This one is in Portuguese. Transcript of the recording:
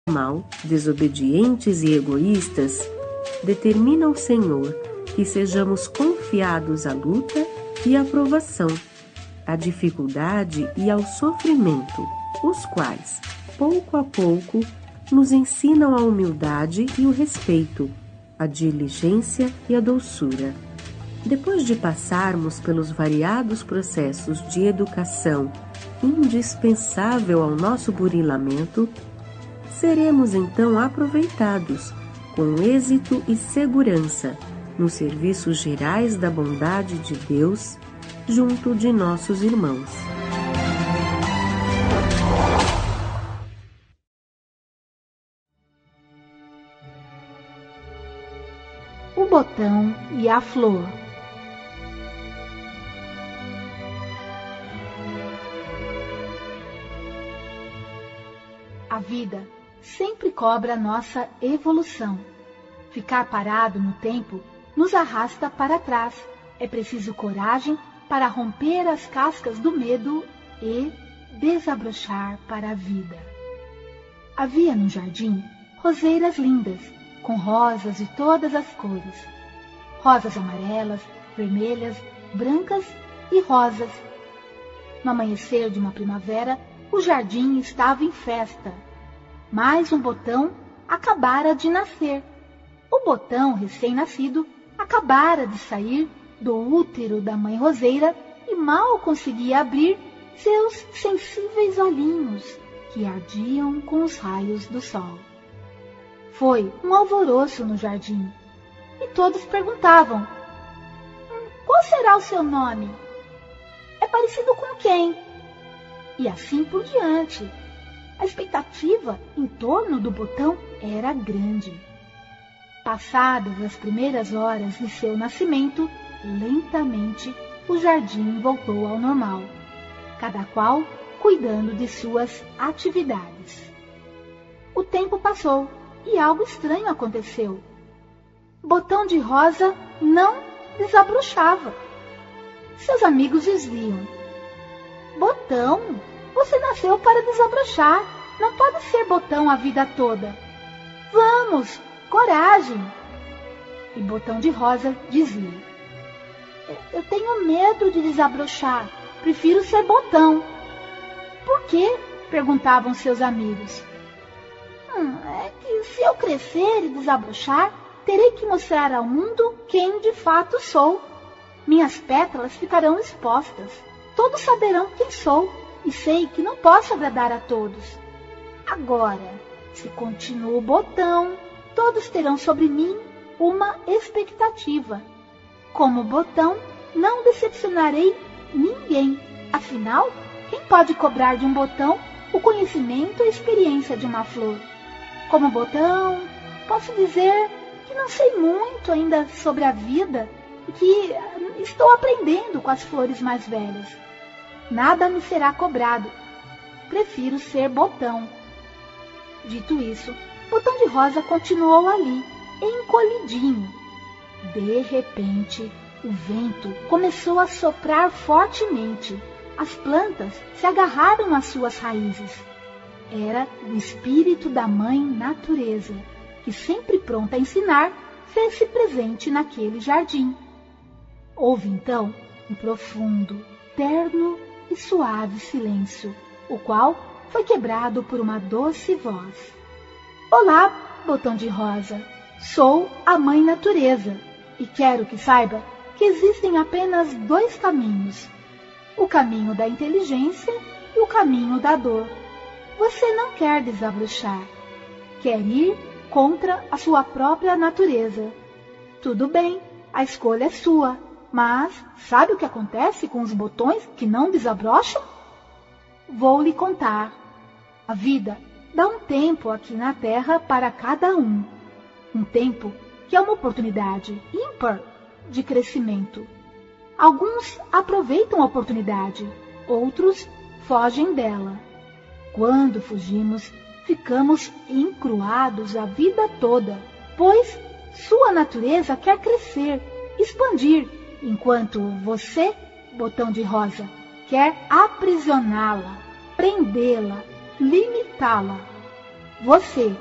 mal, desobedientes e egoístas, determina o Senhor que sejamos confiados à luta e à provação, à dificuldade e ao sofrimento, os quais, pouco a pouco, nos ensinam a humildade e o respeito, a diligência e a doçura. Depois de passarmos pelos variados processos de educação indispensável ao nosso burilamento, seremos então aproveitados com êxito e segurança nos serviços gerais da bondade de Deus junto de nossos irmãos. O botão e a flor. A vida sempre cobra nossa evolução. Ficar parado no tempo nos arrasta para trás. É preciso coragem para romper as cascas do medo e desabrochar para a vida. Havia no jardim roseiras lindas, com rosas de todas as cores. Rosas amarelas, vermelhas, brancas e rosas. No amanhecer de uma primavera, o jardim estava em festa. Mais um botão acabara de nascer. O botão recém-nascido acabara de sair do útero da mãe roseira e mal conseguia abrir seus sensíveis olhinhos, que ardiam com os raios do sol. Foi um alvoroço no jardim, e todos perguntavam: qual será o seu nome? É parecido com quem? E assim por diante. A expectativa em torno do botão era grande. Passadas as primeiras horas de seu nascimento, lentamente o jardim voltou ao normal, cada qual cuidando de suas atividades. O tempo passou e algo estranho aconteceu. Botão de Rosa não desabrochava. Seus amigos diziam: Botão, você nasceu para desabrochar. Não pode ser botão a vida toda. Vamos, coragem! E Botão de Rosa dizia: eu tenho medo de desabrochar. Prefiro ser botão. Por quê? Perguntavam seus amigos. É que se eu crescer e desabrochar, terei que mostrar ao mundo quem de fato sou. Minhas pétalas ficarão expostas. Todos saberão quem sou e sei que não posso agradar a todos. Agora, se continuo botão, todos terão sobre mim uma expectativa. Como botão, não decepcionarei ninguém. Afinal, quem pode cobrar de um botão o conhecimento e a experiência de uma flor? Como botão, posso dizer que não sei muito ainda sobre a vida e que estou aprendendo com as flores mais velhas. Nada me será cobrado. Prefiro ser botão. Dito isso, Botão de Rosa continuou ali, encolhidinho. De repente, o vento começou a soprar fortemente. As plantas se agarraram às suas raízes. Era o espírito da mãe natureza, que sempre pronta a ensinar, fez-se presente naquele jardim. Houve então um profundo, terno e suave silêncio, o qual foi quebrado por uma doce voz. Olá, Botão de Rosa, sou a mãe natureza e quero que saiba que existem apenas dois caminhos, o caminho da inteligência e o caminho da dor. Você não quer desabrochar, quer ir contra a sua própria natureza. Tudo bem, a escolha é sua, mas sabe o que acontece com os botões que não desabrocham? Vou lhe contar. A vida dá um tempo aqui na Terra para cada um. Um tempo que é uma oportunidade ímpar de crescimento. Alguns aproveitam a oportunidade, outros fogem dela. Quando fugimos, ficamos encruados a vida toda, pois sua natureza quer crescer, expandir, enquanto você, Botão de Rosa, quer aprisioná-la, prendê-la, limitá-la. Você